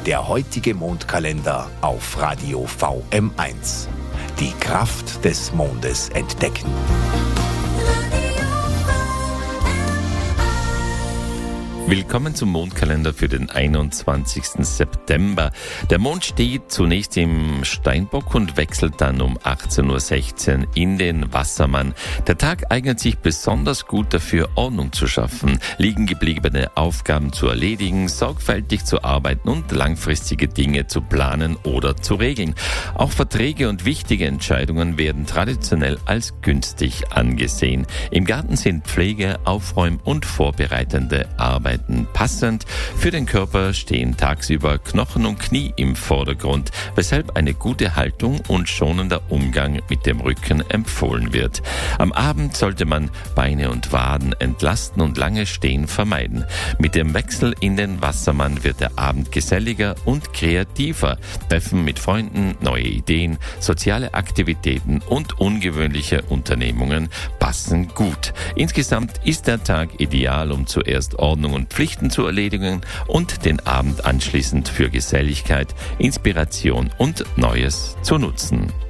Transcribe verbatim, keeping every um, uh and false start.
Der heutige Mondkalender auf Radio V M eins. Die Kraft des Mondes entdecken. Willkommen zum Mondkalender für den einundzwanzigsten September. Der Mond steht zunächst im Steinbock und wechselt dann um achtzehn Uhr sechzehn in den Wassermann. Der Tag eignet sich besonders gut dafür, Ordnung zu schaffen, liegen gebliebene Aufgaben zu erledigen, sorgfältig zu arbeiten und langfristige Dinge zu planen oder zu regeln. Auch Verträge und wichtige Entscheidungen werden traditionell als günstig angesehen. Im Garten sind Pflege, Aufräum- und vorbereitende Arbeit passend. Für den Körper stehen tagsüber Knochen und Knie im Vordergrund, weshalb eine gute Haltung und schonender Umgang mit dem Rücken empfohlen wird. Am Abend sollte man Beine und Waden entlasten und lange Stehen vermeiden. Mit dem Wechsel in den Wassermann wird der Abend geselliger und kreativer. Treffen mit Freunden, neue Ideen, soziale Aktivitäten und ungewöhnliche Unternehmungen passen gut. Insgesamt ist der Tag ideal, um zuerst Ordnung und Pflichten zu erledigen und den Abend anschließend für Geselligkeit, Inspiration und Neues zu nutzen.